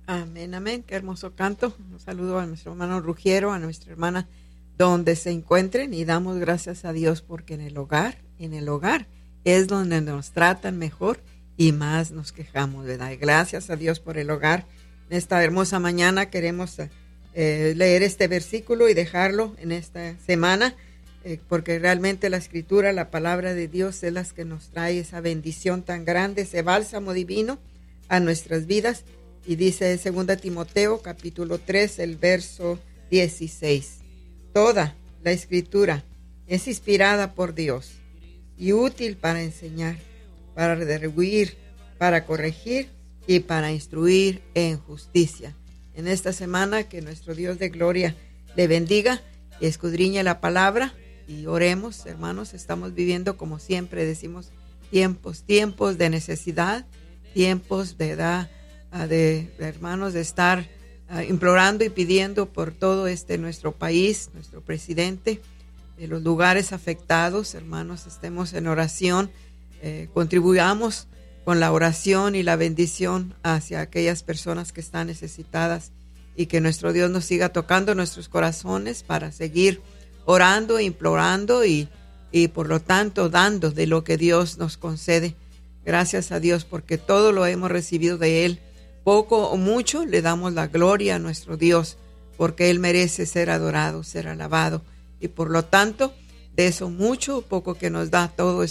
Amén, amén. Qué hermoso canto. Un saludo a nuestro hermano Rugiero, a nuestra hermana, donde se encuentren, y damos gracias a Dios porque en el hogar es donde nos tratan mejor y más nos quejamos, ¿verdad? Y gracias a Dios por el hogar. En esta hermosa mañana queremos leer este versículo y dejarlo en esta semana, porque realmente la Escritura, la palabra de Dios es la que nos trae esa bendición tan grande, ese bálsamo divino a nuestras vidas. Y dice 2 Timoteo capítulo 3, el verso 16. Toda la Escritura es inspirada por Dios y útil para enseñar, para redarguir, para corregir y para instruir en justicia. En esta semana que nuestro Dios de gloria le bendiga y escudriñe la palabra, y oremos, hermanos. Estamos viviendo, como siempre decimos, tiempos de necesidad, tiempos de edad, de hermanos, de estar implorando y pidiendo por todo nuestro país, nuestro presidente, de los lugares afectados. Hermanos, estemos en oración, contribuyamos con la oración y la bendición hacia aquellas personas que están necesitadas, y que nuestro Dios nos siga tocando nuestros corazones para seguir orando, implorando y por lo tanto dando de lo que Dios nos concede. Gracias a Dios porque todo lo hemos recibido de Él. Poco o mucho le damos la gloria a nuestro Dios, porque Él merece ser adorado, ser alabado, y por lo tanto de eso mucho o poco que nos da, todo